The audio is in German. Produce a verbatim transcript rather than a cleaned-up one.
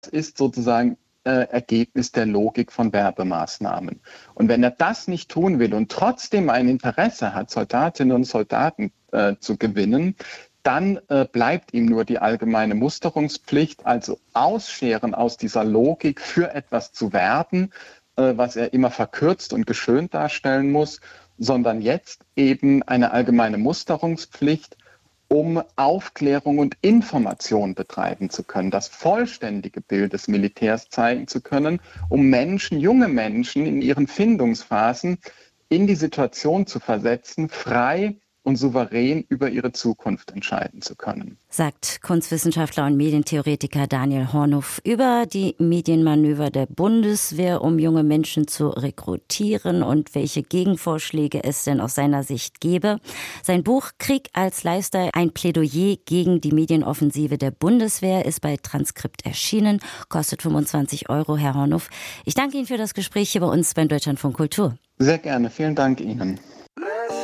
ist sozusagen äh, Ergebnis der Logik von Werbemaßnahmen. Und wenn er das nicht tun will und trotzdem ein Interesse hat, Soldatinnen und Soldaten äh, zu gewinnen, dann äh, bleibt ihm nur die allgemeine Musterungspflicht, also ausscheren aus dieser Logik für etwas zu werben, äh, was er immer verkürzt und geschönt darstellen muss, sondern jetzt eben eine allgemeine Musterungspflicht, um Aufklärung und Information betreiben zu können, das vollständige Bild des Militärs zeigen zu können, um Menschen, junge Menschen in ihren Findungsphasen in die Situation zu versetzen, frei und souverän über ihre Zukunft entscheiden zu können. Sagt Kunstwissenschaftler und Medientheoretiker Daniel Hornuf über die Medienmanöver der Bundeswehr, um junge Menschen zu rekrutieren und welche Gegenvorschläge es denn aus seiner Sicht gäbe. Sein Buch Krieg als Lifestyle, ein Plädoyer gegen die Medienoffensive der Bundeswehr ist bei Transkript erschienen, kostet fünfundzwanzig Euro, Herr Hornuf. Ich danke Ihnen für das Gespräch hier bei uns beim Deutschlandfunk Kultur. Sehr gerne, vielen Dank Ihnen.